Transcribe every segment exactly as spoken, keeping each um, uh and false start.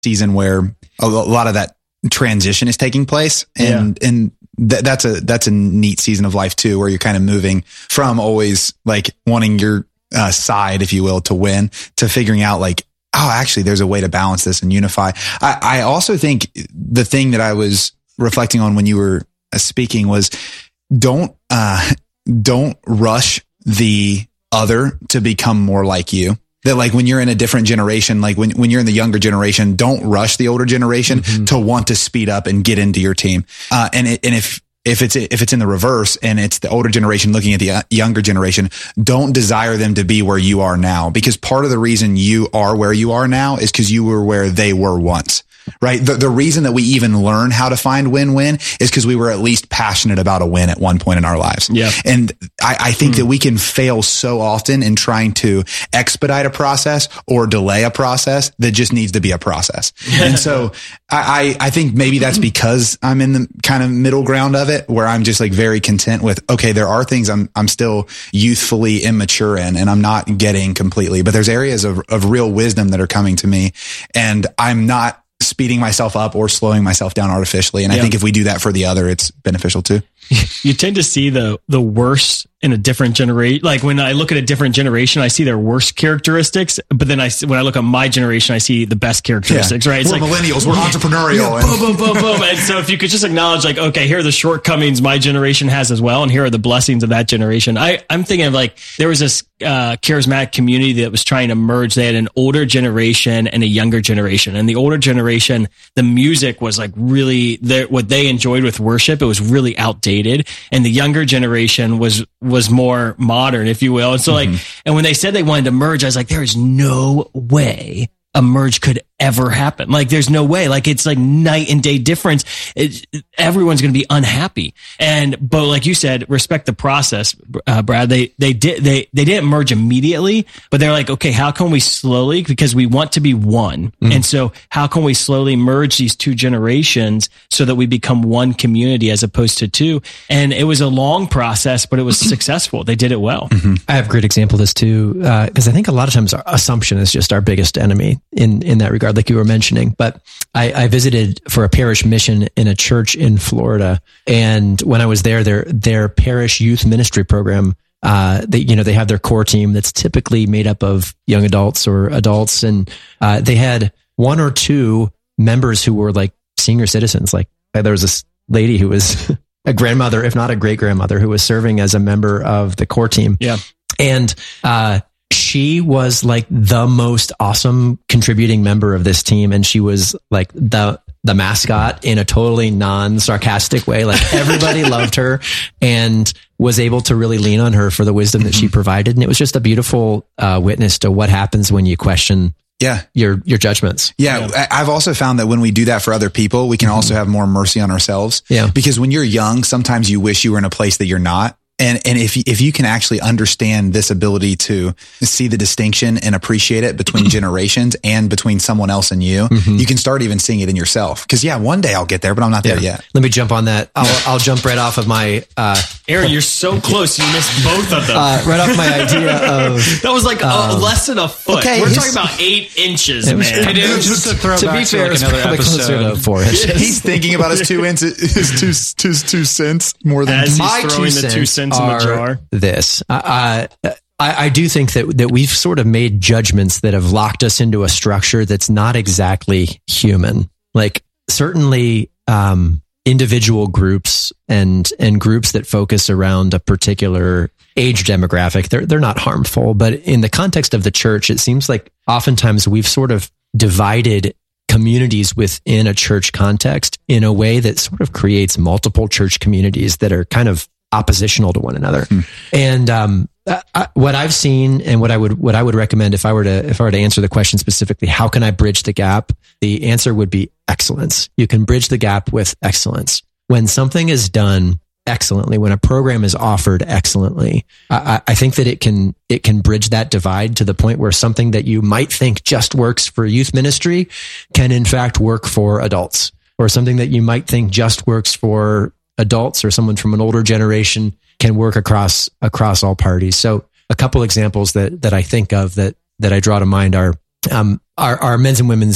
season where a lot of that transition is taking place. And, yeah. and th- that's a, that's a neat season of life too, where you're kind of moving from always like wanting your uh, side, if you will, to win, to figuring out like, oh, actually there's a way to balance this and unify. I, I also think the thing that I was reflecting on when you were speaking was don't, uh, don't rush the other to become more like you. That like when you're in a different generation, like when, when you're in the younger generation, don't rush the older generation mm-hmm. to want to speed up and get into your team. Uh, and it, and if, if it's, if it's in the reverse and it's the older generation looking at the younger generation, don't desire them to be where you are now, because part of the reason you are where you are now is because you were where they were once. Right. The, the reason that we even learn how to find win-win is because we were at least passionate about a win at one point in our lives. Yeah. And I, I think mm. that we can fail so often in trying to expedite a process or delay a process that just needs to be a process. And so I, I, I think maybe that's because I'm in the kind of middle ground of it, where I'm just like very content with, okay, there are things I'm, I'm still youthfully immature in and I'm not getting completely, but there's areas of, of real wisdom that are coming to me, and I'm not speeding myself up or slowing myself down artificially. And yeah. I think if we do that for the other, it's beneficial too. You tend to see the, the worst in a different generation. Like when I look at a different generation, I see their worst characteristics, but then I, when I look at my generation, I see the best characteristics, yeah. right? It's we're like millennials, we're entrepreneurial. Yeah, and boom, boom, boom, boom. And so if you could just acknowledge like, okay, here are the shortcomings my generation has as well, and here are the blessings of that generation. I, I'm thinking of like, there was this uh, charismatic community that was trying to merge. They had an older generation and a younger generation. And the older generation, the music was like really, what they enjoyed with worship, it was really outdated. And the younger generation was was more modern, if you will. And so mm-hmm. like, and when they said they wanted to merge, I was like, there is no way a merge could ever happen. Like there's no way. Like it's like night and day difference. It, everyone's going to be unhappy. And but like you said, respect the process, uh, Brad. They they did they they didn't merge immediately, but they're like, okay, how can we slowly, because we want to be one, mm. and so how can we slowly merge these two generations so that we become one community as opposed to two? And it was a long process, but it was successful. They did it well. Mm-hmm. I have a great example of this too, because uh, I think a lot of times our assumption is just our biggest enemy in in that regard, like you were mentioning. But I, I visited for a parish mission in a church in Florida, and when I was there, their their parish youth ministry program, uh, they you know they have their core team that's typically made up of young adults or adults, and uh, they had one or two members who were like senior citizens. Like there was this lady who was a grandmother, if not a great grandmother, who was serving as a member of the core team. Yeah, and uh, she was like the most awesome contributing member of this team. And she was like the, the mascot in a totally non-sarcastic way. Like everybody loved her and was able to really lean on her for the wisdom that she provided. And it was just a beautiful uh, witness to what happens when you question yeah. your, your judgments. Yeah, yeah. I've also found that when we do that for other people, we can mm-hmm. also have more mercy on ourselves. Yeah. Because when you're young, sometimes you wish you were in a place that you're not. And, and if, if you can actually understand this ability to see the distinction and appreciate it between generations and between someone else and you, mm-hmm. you can start even seeing it in yourself. Cause yeah, one day I'll get there, but I'm not there yeah. yet. Let me jump on that. I'll, I'll jump right off of my, uh, Aaron, you're so close. You missed both of them. Uh, right off my idea of, that was like um, a, less than a foot. Okay, We're talking about eight inches, man. It is just to throw to back be fair, to like another episode. To four inches. He's thinking about his two inches, his two, two, two cents more than As my he's throwing two the two cents in the jar. This, uh, I, I do think that, that we've sort of made judgments that have locked us into a structure that's not exactly human. Like certainly, um, individual groups and, and groups that focus around a particular age demographic, they're, they're not harmful, but in the context of the church, it seems like oftentimes we've sort of divided communities within a church context in a way that sort of creates multiple church communities that are kind of oppositional to one another. Hmm. And, um, I, what I've seen and what I would, what I would recommend if I were to, if I were to answer the question specifically, how can I bridge the gap? The answer would be excellence. You can bridge the gap with excellence. When something is done excellently, when a program is offered excellently, I, I think that it can, it can bridge that divide to the point where something that you might think just works for youth ministry can in fact work for adults, or something that you might think just works for adults or someone from an older generation can work across across all parties. So a couple examples that that I think of that that I draw to mind are um our, our men's and women's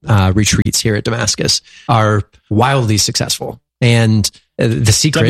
uh, retreats here at Damascus are wildly successful. And uh, the secret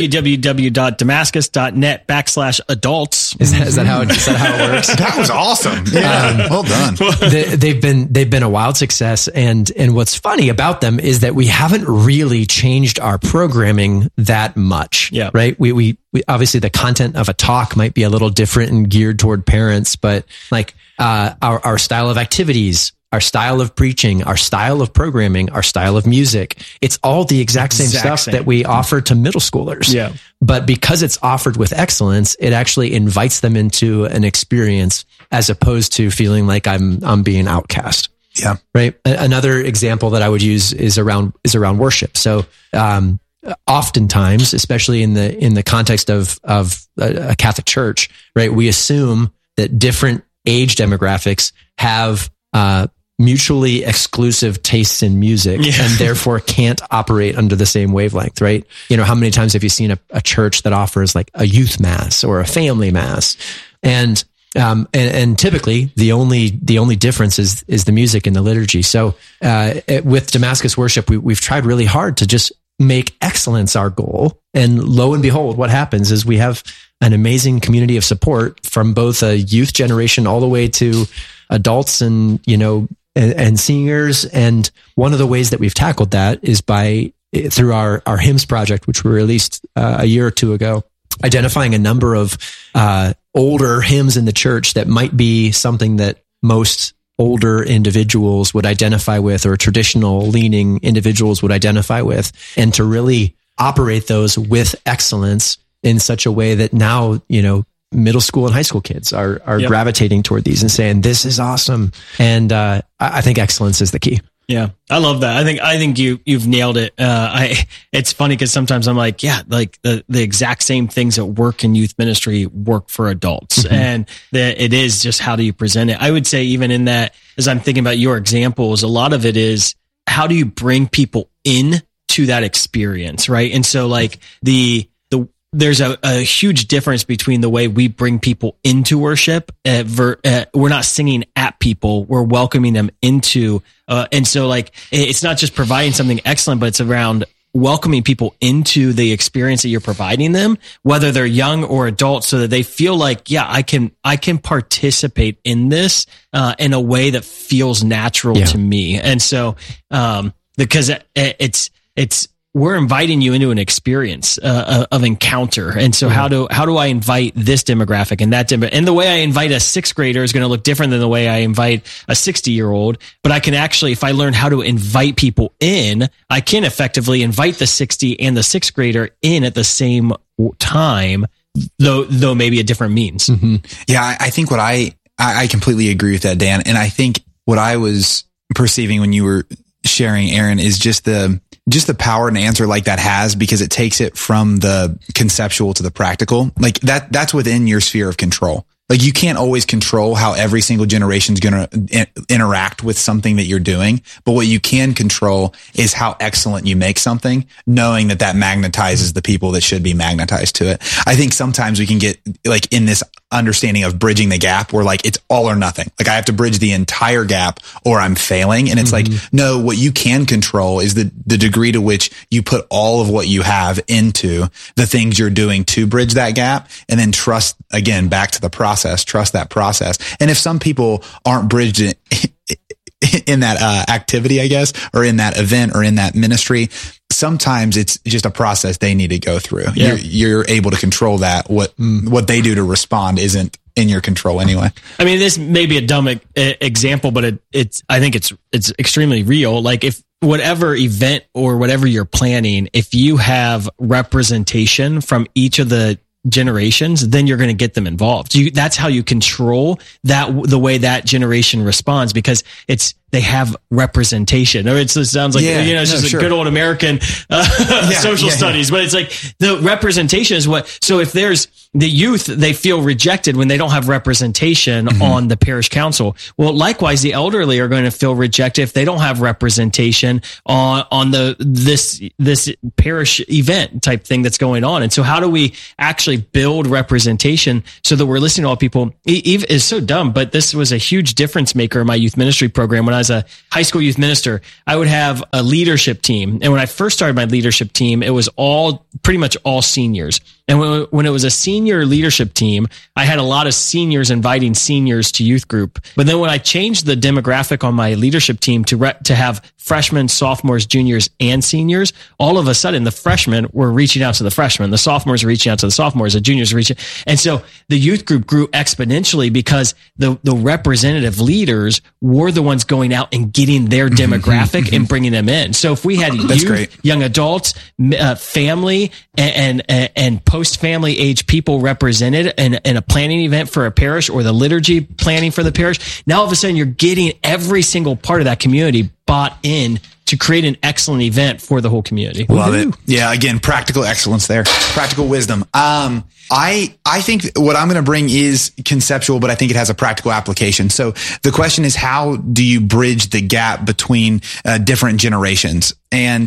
www.damascus.net backslash adults. Is that, is that how it, is that how it works? That was awesome. Yeah. Um, well done. They, they've been, they've been a wild success. And, and what's funny about them is that we haven't really changed our programming that much. Yeah. Right. We, we, we obviously the content of a talk might be a little different and geared toward parents, but like, uh, our, our style of activities, our style of preaching, our style of programming, our style of music. It's all the exact same exact stuff same. that we offer to middle schoolers. Yeah. But because it's offered with excellence, it actually invites them into an experience as opposed to feeling like I'm, I'm being outcast. Yeah. Right. Another example that I would use is around, is around worship. So, um, oftentimes, especially in the, in the context of, of a Catholic church, right, we assume that different age demographics have, uh, mutually exclusive tastes in music yeah. and therefore can't operate under the same wavelength, right? You know, how many times have you seen a, a church that offers like a youth mass or a family mass? And, um, and, and typically the only, the only difference is, is the music and the liturgy. So, uh, it, with Damascus Worship, we, we've tried really hard to just make excellence our goal. And lo and behold, what happens is we have an amazing community of support from both a youth generation all the way to adults and, you know, And, and seniors. And one of the ways that we've tackled that is by through our, our hymns project, which we released uh, a year or two ago, identifying a number of uh, older hymns in the church that might be something that most older individuals would identify with, or traditional leaning individuals would identify with, and to really operate those with excellence in such a way that now, you know, middle school and high school kids are are yep. gravitating toward these and saying, this is awesome. And uh, I think excellence is the key. Yeah, I love that. I think I think you you've nailed it. Uh, I it's funny because sometimes I'm like, yeah, like the the exact same things that work in youth ministry work for adults, mm-hmm. and that it is just how do you present it. I would say even in that, as I'm thinking about your examples, a lot of it is how do you bring people in to that experience, right? And so like the there's a, a huge difference between the way we bring people into worship. Uh, ver, uh, we're not singing at people. We're welcoming them into, uh, and so like, it's not just providing something excellent, but it's around welcoming people into the experience that you're providing them, whether they're young or adults, so that they feel like, yeah, I can, I can participate in this, uh, in a way that feels natural yeah. to me. And so, um, because it, it's, it's, we're inviting you into an experience uh, of encounter. And so mm-hmm. how do, how do I invite this demographic and that demographic? And the way I invite a sixth grader is going to look different than the way I invite a sixty year old. But I can actually, if I learn how to invite people in, I can effectively invite the sixty and the sixth grader in at the same time, though, though maybe a different means. Mm-hmm. Yeah. I, I think what I, I completely agree with that, Dan. And I think what I was perceiving when you were sharing, Aaron, is just the, just the power an answer like that has, because it takes it from the conceptual to the practical. Like that, that's within your sphere of control. Like you can't always control how every single generation is going to in- interact with something that you're doing. But what you can control is how excellent you make something, knowing that that magnetizes the people that should be magnetized to it. I think sometimes we can get like in this understanding of bridging the gap where like it's all or nothing. Like I have to bridge the entire gap or I'm failing. And it's mm-hmm. like, no, what you can control is the, the degree to which you put all of what you have into the things you're doing to bridge that gap, and then trust again, back to the process, trust that process. And if some people aren't bridged in, in that uh, activity, I guess, or in that event or in that ministry, sometimes it's just a process they need to go through. Yeah. You're, you're able to control that. What, what they do to respond isn't in your control anyway. I mean, this may be a dumb e- example, but it, it's, I think it's, it's extremely real. Like if whatever event or whatever you're planning, if you have representation from each of the generations, then you're going to get them involved. You, that's how you control that, the way that generation responds, because it's, they have representation, or it's, it sounds like, yeah, you know, it's no, just sure. a good old American uh, yeah, social yeah, studies, yeah. but it's like the representation is what, so if there's the youth, they feel rejected when they don't have representation mm-hmm. on the parish council. Well, likewise, the elderly are going to feel rejected if they don't have representation on, on the, this, this parish event type thing that's going on. And so how do we actually build representation so that we're listening to all people? Eve is so dumb, but this was a huge difference maker in my youth ministry program when I was as a high school youth minister, I would have a leadership team. And when I first started my leadership team, it was all pretty much all seniors. And when, when it was a senior leadership team, I had a lot of seniors inviting seniors to youth group. But then when I changed the demographic on my leadership team to re- to have freshmen, sophomores, juniors, and seniors, all of a sudden the freshmen were reaching out to the freshmen, the sophomores were reaching out to the sophomores, the juniors were reaching. And so the youth group grew exponentially because the, the representative leaders were the ones going out and getting their demographic and bringing them in. So if we had That's youth, great. young adults, uh, family, and, and, and post-family age people represented in, in a planning event for a parish or the liturgy planning for the parish, now all of a sudden you're getting every single part of that community bought in to create an excellent event for the whole community. Love it. Yeah. Again, practical excellence there. Practical wisdom. Um, I, I think what I'm going to bring is conceptual, but I think it has a practical application. So the question is, how do you bridge the gap between uh, different generations? And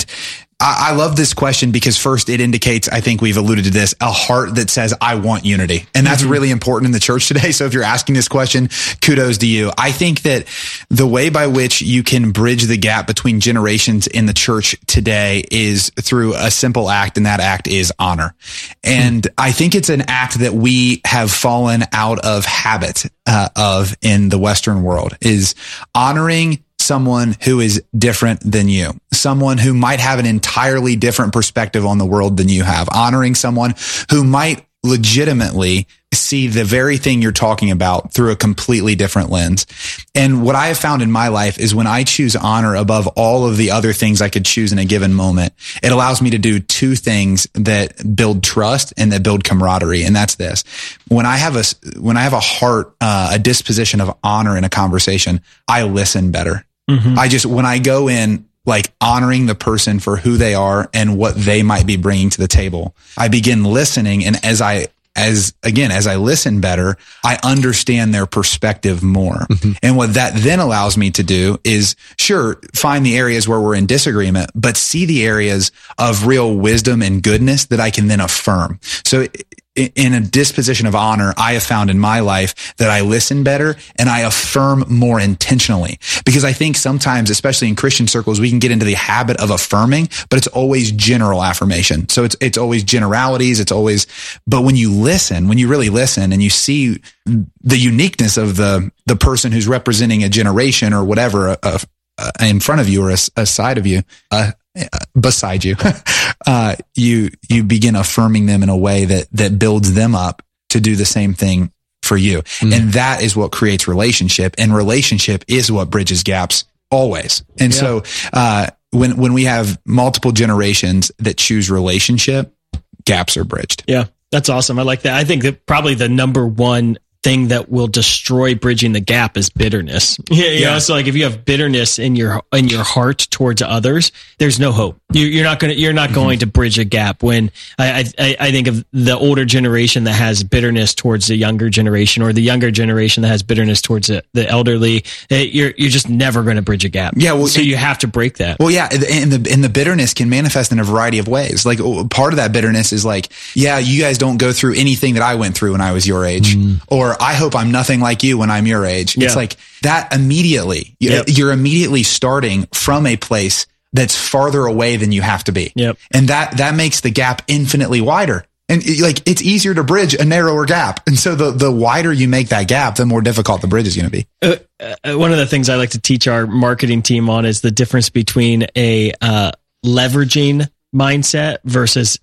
I love this question because first it indicates, I think we've alluded to this, a heart that says, I want unity. And that's mm-hmm. really important in the church today. So if you're asking this question, kudos to you. I think that the way by which you can bridge the gap between generations in the church today is through a simple act, and that act is honor. And mm-hmm. I think it's an act that we have fallen out of habit uh, of in the Western world, is honoring someone who is different than you, someone who might have an entirely different perspective on the world than you have, honoring someone who might legitimately see the very thing you're talking about through a completely different lens. And what I have found in my life is when I choose honor above all of the other things I could choose in a given moment, it allows me to do two things that build trust and that build camaraderie. And that's this. When I have a, when I have a heart, uh, a disposition of honor in a conversation, I listen better. Mm-hmm. I just, when I go in like honoring the person for who they are and what they might be bringing to the table, I begin listening. And as I, as again, as I listen better, I understand their perspective more. Mm-hmm. And what that then allows me to do is, sure, find the areas where we're in disagreement, but see the areas of real wisdom and goodness that I can then affirm. So in a disposition of honor, I have found in my life that I listen better and I affirm more intentionally, because I think sometimes, especially in Christian circles, we can get into the habit of affirming, but it's always general affirmation. So it's, it's always generalities. It's always, but when you listen, when you really listen and you see the uniqueness of the, the person who's representing a generation or whatever, uh, uh, in front of you or a, a side of you, uh, beside you, uh, you, you begin affirming them in a way that, that builds them up to do the same thing for you. Mm. And that is what creates relationship, and relationship is what bridges gaps always. And yeah. so, uh, when, when we have multiple generations that choose relationship, gaps are bridged. Yeah. That's awesome. I like that. I think that probably the number one thing that will destroy bridging the gap is bitterness. Yeah, you yeah. know, so like if you have bitterness in your in your heart towards others, there's no hope. You, you're not going to you're not mm-hmm. going to bridge a gap. When I, I I think of the older generation that has bitterness towards the younger generation, or the younger generation that has bitterness towards the, the elderly, you're you're just never going to bridge a gap. Yeah, well, so you have to break that. Well, yeah, and the and the bitterness can manifest in a variety of ways. Like part of that bitterness is like, yeah, you guys don't go through anything that I went through when I was your age, mm. or I hope I'm nothing like you when I'm your age. Yeah. It's like that immediately. Yep. You're immediately starting from a place that's farther away than you have to be. Yep. And that, that makes the gap infinitely wider. And like, it's easier to bridge a narrower gap. And so the, the wider you make that gap, the more difficult the bridge is going to be. Uh, uh, one of the things I like to teach our marketing team on is the difference between a, uh, leveraging mindset versus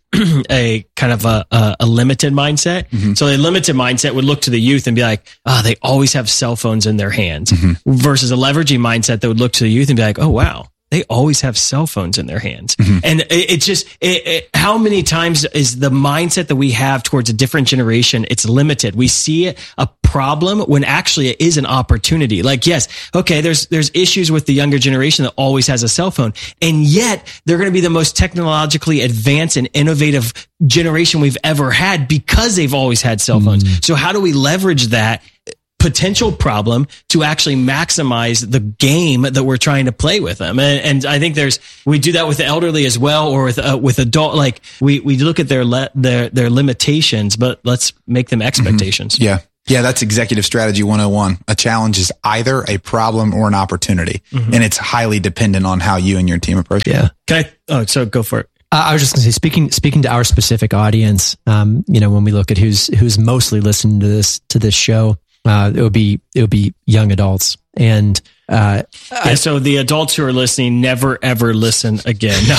a kind of a, a, a limited mindset. Mm-hmm. So a limited mindset would look to the youth and be like, oh, they always have cell phones in their hands, mm-hmm. versus a leveraging mindset that would look to the youth and be like, oh, wow, they always have cell phones in their hands. Mm-hmm. And it, it just, it, it, how many times is the mindset that we have towards a different generation? It's limited. We see it a problem when actually it is an opportunity. Like, yes, okay, there's, there's issues with the younger generation that always has a cell phone. And yet they're going to be the most technologically advanced and innovative generation we've ever had because they've always had cell phones. Mm-hmm. So how do we leverage that potential problem to actually maximize the game that we're trying to play with them? And, and I think there's, we do that with the elderly as well, or with, uh, with adult, like we, we look at their, le- their, their limitations, but let's make them expectations. Mm-hmm. Yeah. Yeah, that's executive strategy one oh one. A challenge is either a problem or an opportunity. Mm-hmm. And it's highly dependent on how you and your team approach it. Yeah. Can I, oh, so go for it. Uh, I was just going to say, speaking speaking to our specific audience, um, you know, when we look at who's who's mostly listening to this to this show, uh, it would be it would be young adults. And uh, yeah, I, so the adults who are listening, never ever listen again. No.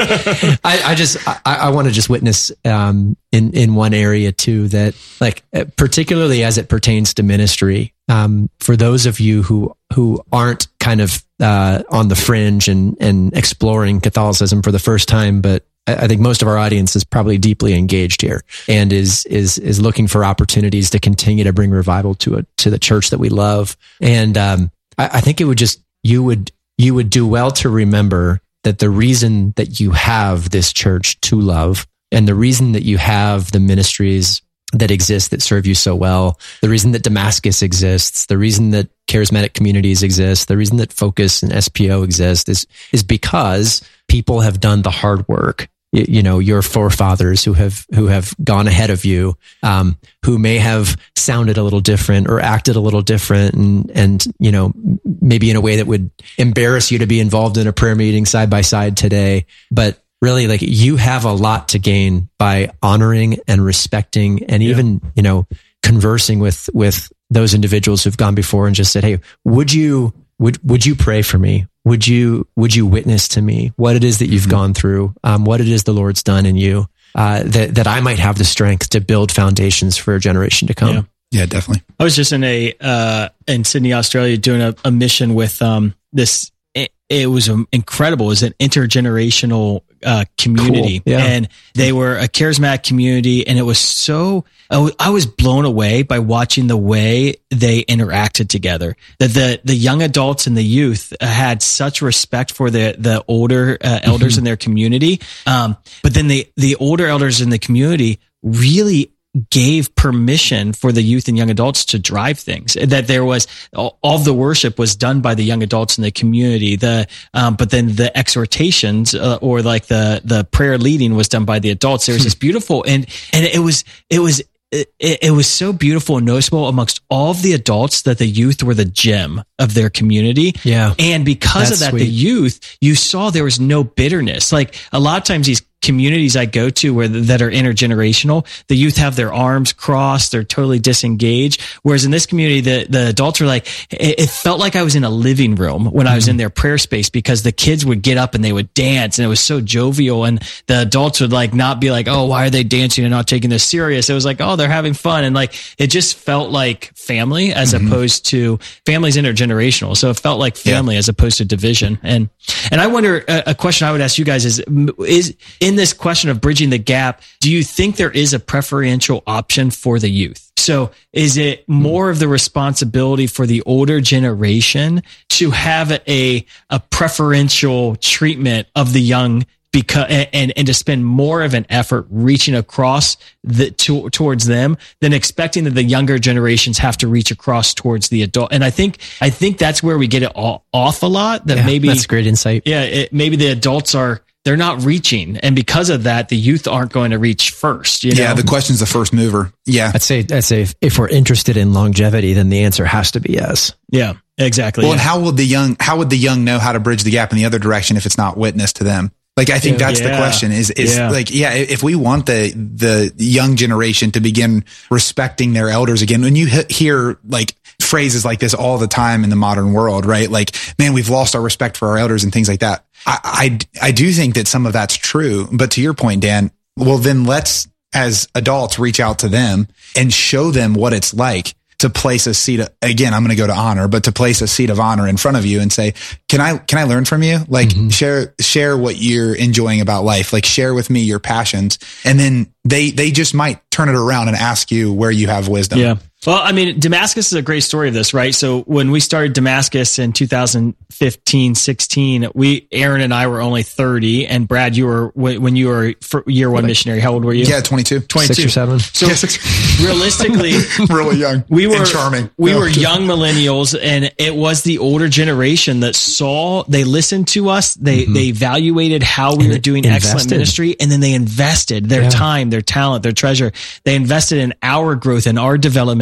I, I just I, I want to just witness um, in in one area too, that like particularly as it pertains to ministry, um, for those of you who who aren't kind of uh, on the fringe and and exploring Catholicism for the first time, but I think most of our audience is probably deeply engaged here and is is is looking for opportunities to continue to bring revival to a, to the church that we love. And um, I, I think it would just you would you would do well to remember that the reason that you have this church to love, and the reason that you have the ministries that exist that serve you so well, the reason that Damascus exists, the reason that charismatic communities exist, the reason that Focus and S P O exist is is because people have done the hard work. You know, your forefathers who have who have gone ahead of you, um, who may have sounded a little different or acted a little different, and and you know, maybe in a way that would embarrass you to be involved in a prayer meeting side by side today. But really, like, you have a lot to gain by honoring and respecting, and yeah. even you know, conversing with with those individuals who've gone before and just said, "Hey, would you would would you pray for me? Would you, would you witness to me what it is that you've mm-hmm. gone through, um, what it is the Lord's done in you, uh, that, that I might have the strength to build foundations for a generation to come." Yeah, yeah, definitely. I was just in a, uh, in Sydney, Australia, doing a, a mission with, um, this, it, it was incredible. It was an intergenerational, uh, community, cool. yeah. and they were a charismatic community. And it was so, I was blown away by watching the way they interacted together. That the the young adults and the youth had such respect for the the older uh, elders mm-hmm. in their community, um, but then the the older elders in the community really gave permission for the youth and young adults to drive things. That there was all, all of the worship was done by the young adults in the community. The um, but then the exhortations uh, or like the the prayer leading was done by the adults. There was this beautiful and and it was it was. It, it was so beautiful and noticeable amongst all of the adults that the youth were the gem of their community. Yeah. And because That's of that, sweet. the youth, you saw there was no bitterness. Like a lot of times these communities I go to where that are intergenerational, the youth have their arms crossed, they're totally disengaged. Whereas in this community, the, the adults were like, it, it felt like I was in a living room when mm-hmm. I was in their prayer space, because the kids would get up and they would dance and it was so jovial. And the adults would like not be like, oh, why are they dancing and not taking this serious? It was like, oh, they're having fun. And like, it just felt like family as mm-hmm. opposed to families intergenerational. So it felt like family yeah. as opposed to division. And, and I wonder, a, a question I would ask you guys is, is, in this question of bridging the gap, do you think there is a preferential option for the youth? So is it more of the responsibility for the older generation to have a, a preferential treatment of the young because, and, and to spend more of an effort reaching across the, to, towards them than expecting that the younger generations have to reach across towards the adult? And I think, I think that's where we get it all off a lot, that yeah, maybe that's great insight. Yeah. It, maybe the adults are, they're not reaching. And because of that, the youth aren't going to reach first. You know? Yeah. The question's the first mover. Yeah. I'd say, I'd say if, if we're interested in longevity, then the answer has to be yes. Yeah, exactly. Well, yeah. and how would the young, how would the young know how to bridge the gap in the other direction if it's not witness to them? Like, I think that's yeah. the question is, is yeah. like, yeah, if we want the, the young generation to begin respecting their elders again, when you hear like phrases like this all the time in the modern world, right? Like, man, we've lost our respect for our elders and things like that. I, I, I do think that some of that's true, but to your point, Dan, well, then let's, as adults, reach out to them and show them what it's like to place a seat of, again, I'm going to go to honor, but to place a seat of honor in front of you and say, can I, can I learn from you? Like mm-hmm. share, share what you're enjoying about life. Like share with me your passions. And then they, they just might turn it around and ask you where you have wisdom. Yeah. Well, I mean, Damascus is a great story of this, right? So when we started Damascus in two thousand fifteen, sixteen, we, Aaron and I were only thirty, and Brad, you were, when you were year one missionary, how old were you? Yeah, twenty-two. twenty-two. Six or seven. So yeah, six. realistically, really young, we were and charming. We no. were young millennials, and it was the older generation that saw, they listened to us, they, mm-hmm. they evaluated how we and were doing invested. excellent ministry, and then they invested their yeah. time, their talent, their treasure. They invested in our growth and our development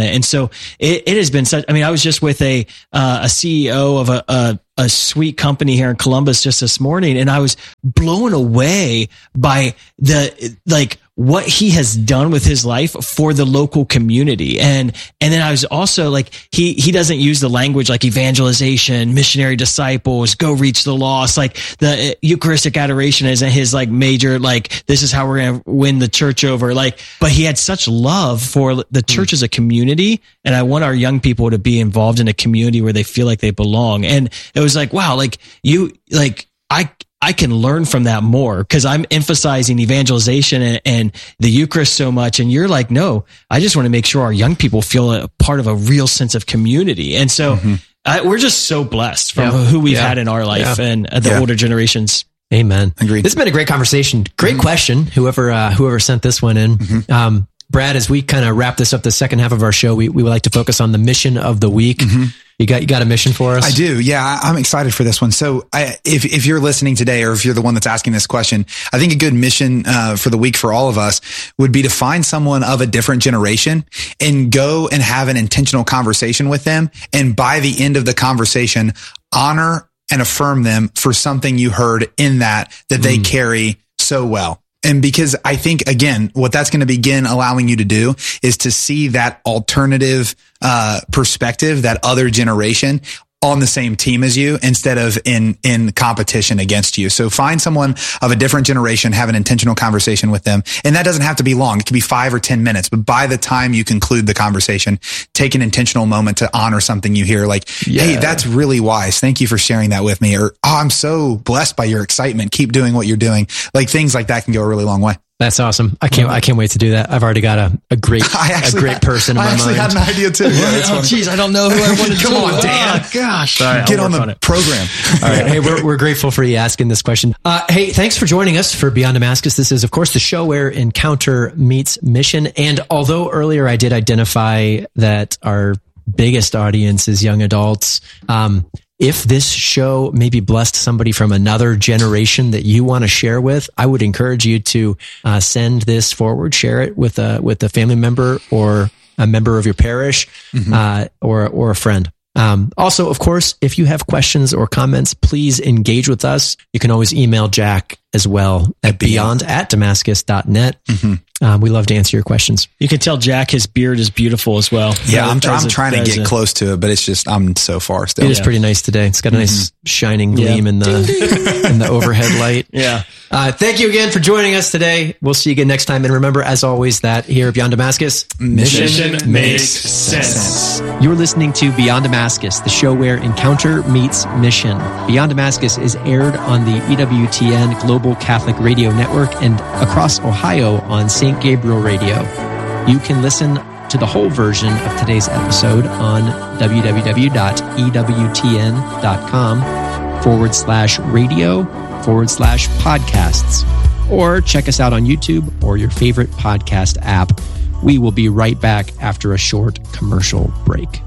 it. And so it, it has been such, I mean, I was just with a, uh, a C E O of a, a, a sweet company here in Columbus just this morning. And I was blown away by the, like, what he has done with his life for the local community. And, and then I was also like, he, he doesn't use the language like evangelization, missionary disciples, go reach the lost. Like the Eucharistic adoration isn't his like major, like, this is how we're going to win the church over. Like, but he had such love for the church as a community. And I want our young people to be involved in a community where they feel like they belong. And it was like, wow, like you, like I, I can learn from that more because I'm emphasizing evangelization and, and the Eucharist so much. And you're like, no, I just want to make sure our young people feel a part of a real sense of community. And so mm-hmm. I, we're just so blessed from yeah. who we've yeah. had in our life yeah. and uh, the yeah. older generations. Amen. Agreed. This has been a great conversation. Great mm-hmm. question. Whoever, uh, whoever sent this one in. Mm-hmm. Um, Brad, as we kind of wrap this up, the second half of our show, we, we would like to focus on the mission of the week. Mm-hmm. You got, you got a mission for us? I do. Yeah. I'm excited for this one. So I, if, if you're listening today, or if you're the one that's asking this question, I think a good mission, uh, for the week for all of us would be to find someone of a different generation and go and have an intentional conversation with them. And by the end of the conversation, honor and affirm them for something you heard in that, that they mm. carry so well. And because I think, again, what that's going to begin allowing you to do is to see that alternative uh perspective, that other generation on the same team as you instead of in, in competition against you. So find someone of a different generation, have an intentional conversation with them. And that doesn't have to be long. It could be five or ten minutes, but by the time you conclude the conversation, take an intentional moment to honor something you hear. Like, yeah. hey, that's really wise. Thank you for sharing that with me. Or, oh, I'm so blessed by your excitement. Keep doing what you're doing. Like things like that can go a really long way. That's awesome. I can't, I can't wait to do that. I've already got a, a great, a great had, person in my mind. I actually mind. had an idea too. Yeah, oh, jeez. I don't know who I want to Come do. on, Dan. Oh, gosh. Sorry, Get on the on program. All right. Hey, we're, we're grateful for you asking this question. Uh, hey, thanks for joining us for Beyond Damascus. This is, of course, the show where encounter meets mission. And although earlier I did identify that our biggest audience is young adults, um, if this show maybe blessed somebody from another generation that you want to share with, I would encourage you to uh, send this forward, share it with a with a family member or a member of your parish, mm-hmm. uh, or or a friend. Um, also, of course, if you have questions or comments, please engage with us. You can always email Jack as well at beyond at damascus dot net. Mm-hmm. Um, we love to answer your questions. You can tell Jack his beard is beautiful as well. Yeah, I'm, I'm trying to get a, close to it, but it's just, I'm so far still. It is yeah. pretty nice today. It's got a nice mm-hmm. shining gleam yeah. in the in the overhead light. Yeah. Uh, thank you again for joining us today. We'll see you again next time. And remember, as always, that here at Beyond Damascus, mission, mission makes sense. You're listening to Beyond Damascus, the show where encounter meets mission. Beyond Damascus is aired on the E W T N Global Catholic Radio Network and across Ohio on Saint Gabriel Radio. You can listen to the whole version of today's episode on www.ewtn.com forward slash radio forward slash podcasts, or check us out on YouTube or your favorite podcast app. We will be right back after a short commercial break.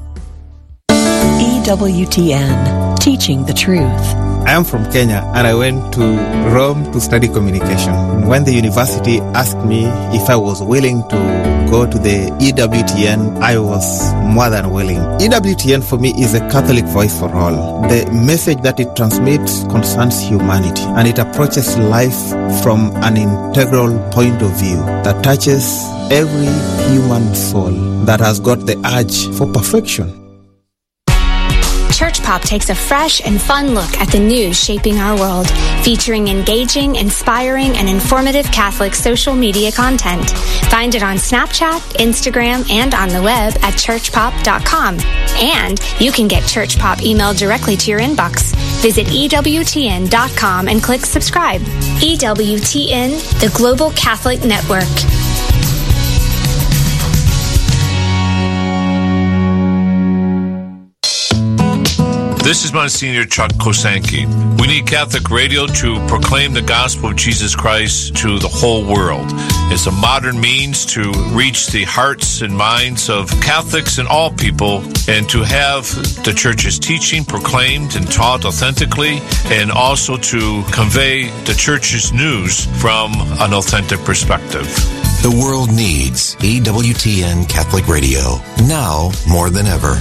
E W T N, teaching the truth. I am from Kenya and I went to Rome to study communication. When the university asked me if I was willing to go to the E W T N, I was more than willing. E W T N for me is a Catholic voice for all. The message that it transmits concerns humanity, and it approaches life from an integral point of view that touches every human soul that has got the urge for perfection. Church Pop takes a fresh and fun look at the news shaping our world, featuring engaging, inspiring, and informative Catholic social media content. Find it on Snapchat, Instagram, and on the web at church pop dot com. And you can get Church Pop emailed directly to your inbox. Visit E W T N dot com and click subscribe. E W T N, the Global Catholic Network. This is Monsignor Chuck Kosanke. We need Catholic radio to proclaim the gospel of Jesus Christ to the whole world. It's a modern means to reach the hearts and minds of Catholics and all people, and to have the Church's teaching proclaimed and taught authentically, and also to convey the Church's news from an authentic perspective. The world needs E W T N Catholic Radio, now more than ever.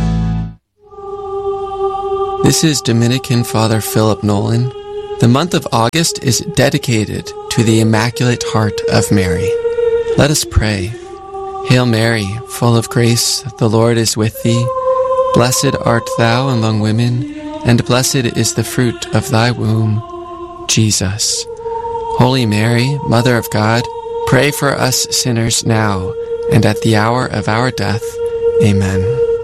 This is Dominican Father Philip Nolan. The month of August is dedicated to the Immaculate Heart of Mary. Let us pray. Hail Mary, full of grace, the Lord is with thee. Blessed art thou among women, and blessed is the fruit of thy womb, Jesus. Holy Mary, Mother of God, pray for us sinners now and at the hour of our death. Amen.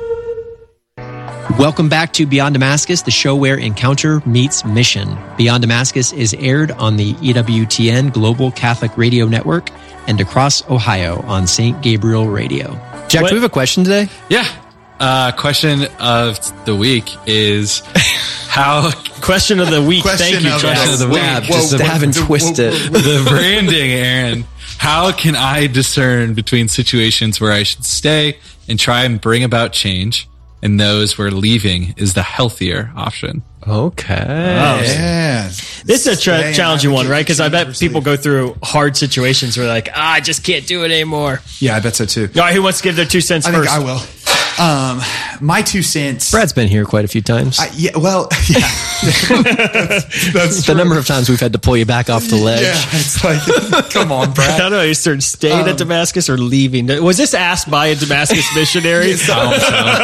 Welcome back to Beyond Damascus, the show where encounter meets mission. Beyond Damascus is aired on the E W T N Global Catholic Radio Network and across Ohio on Saint Gabriel Radio. Jack, what? Do we have a question today? Yeah. Uh, question of the week is how... Question of the week. Question Thank you, of Question of the week. Whoa, Just whoa, stab and whoa, twist whoa, whoa, it. The branding, Aaron. How can I discern between situations where I should stay and try and bring about change and those where leaving is the healthier option? Okay. Oh, yeah. This is a tra- challenging one, right? Because I bet people go through hard situations where they're like, ah, I just can't do it anymore. Yeah, I bet so too. All right, who wants to give their two cents I first? think I will. Um, my two cents. Brad's been here quite a few times. I, yeah, well, yeah. that's, that's the true. number of times we've had to pull you back off the ledge. Yeah, it's like, come on, Brad. I don't know. You started staying um, at Damascus or leaving. Was this asked by a Damascus missionary? Sometimes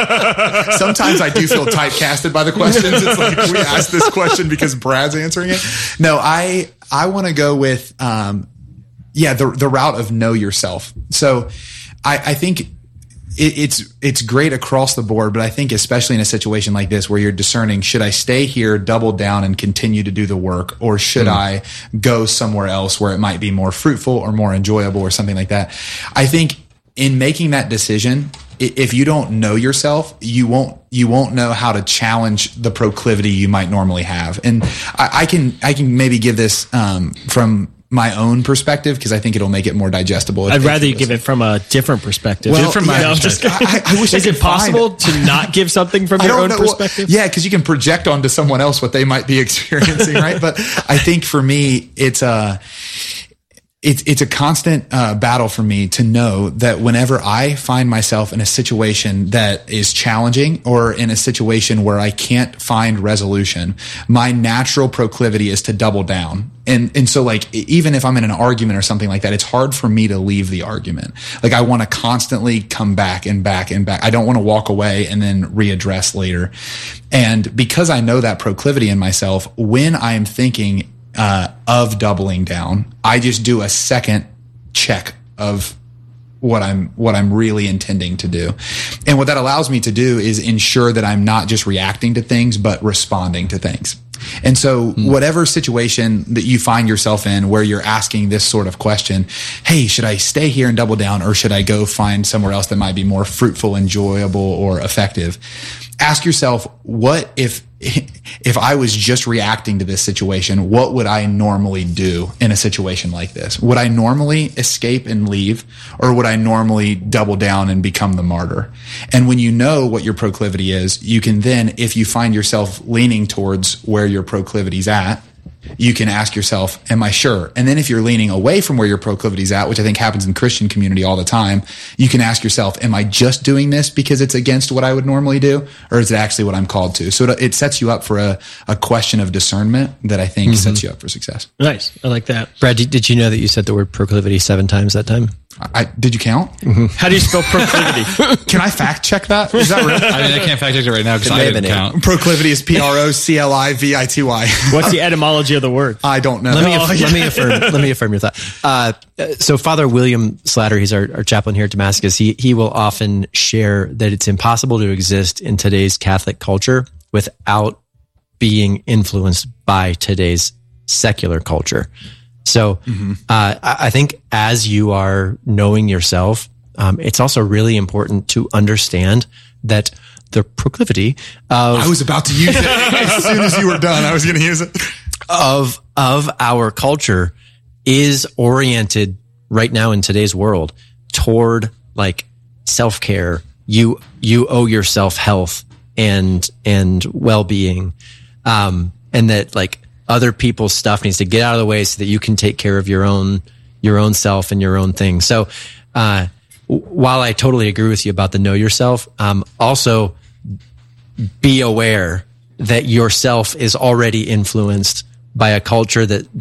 I do feel typecasted by the questions. It's like we asked this question because Brad's answering it. No, I I want to go with um, yeah the the route of know yourself. So I, I think. It, it's it's great across the board, but I think especially in a situation like this where you're discerning, should I stay here, double down, and continue to do the work, or should mm. I go somewhere else where it might be more fruitful or more enjoyable or something like that? I think in making that decision, if you don't know yourself, you won't you won't know how to challenge the proclivity you might normally have. And I, I can I can maybe give this um, from my own perspective because I think it'll make it more digestible. I'd rather you give it from a different perspective. Well, from my yeah, own just, I, I wish Is I it possible to not give something from your own know. perspective? Well, yeah, because you can project onto someone else what they might be experiencing, right? But I think for me, it's a it's it's a constant uh, battle for me to know that whenever I find myself in a situation that is challenging or in a situation where I can't find resolution, my natural proclivity is to double down. And and so like even if I'm in an argument or something like that, it's hard for me to leave the argument. Like I want to constantly come back and back and back. I don't want to walk away and then readdress later. And because I know that proclivity in myself, when I am thinking uh, of doubling down, I just do a second check of what I'm what I'm really intending to do. And what that allows me to do is ensure that I'm not just reacting to things, but responding to things. And so mm. whatever situation that you find yourself in where you're asking this sort of question, hey, should I stay here and double down, or should I go find somewhere else that might be more fruitful, enjoyable, or effective? Ask yourself, what if if I was just reacting to this situation, what would I normally do in a situation like this? Would I normally escape and leave, or would I normally double down and become the martyr? And when you know what your proclivity is, you can then, if you find yourself leaning towards where your proclivity's at, you can ask yourself, am I sure? And then if you're leaning away from where your proclivity's at, which I think happens in Christian community all the time, you can ask yourself, am I just doing this because it's against what I would normally do? Or is it actually what I'm called to? So it, it sets you up for a, a question of discernment that I think mm-hmm. sets you up for success. Nice. I like that. Brad, did, did you know that you said the word proclivity seven times that time? I, did you count? Mm-hmm. How do you spell proclivity? Can I fact check that? Is that right? I mean, I can't fact check it right now because I didn't count. Proclivity is P R O C L I V I T Y. What's the etymology of the word? I don't know. Let me, oh, aff- yeah. let me affirm. Let me affirm your thought. Uh, so, Father William Slatter, he's our, our chaplain here at Damascus. He he will often share that it's impossible to exist in today's Catholic culture without being influenced by today's secular culture. So mm-hmm. uh, I think as you are knowing yourself, um, it's also really important to understand that the proclivity of... I was about to use it as soon as you were done. I was going to use it. Of, of our culture is oriented right now in today's world toward like self-care. You, you owe yourself health and, and well-being. Um, and that like, other people's stuff needs to get out of the way so that you can take care of your own, your own self and your own thing. So, uh, while I totally agree with you about the know yourself, um, also be aware that yourself is already influenced by a culture that